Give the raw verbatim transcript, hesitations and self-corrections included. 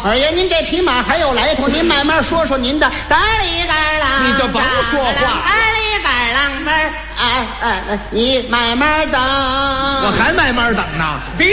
二爷，您这匹马还有来头，您慢慢说说您的。嘎里嘎啷， 你就甭说话。 嘎里嘎啷门，哎哎，你慢慢等。 我还慢慢等呢。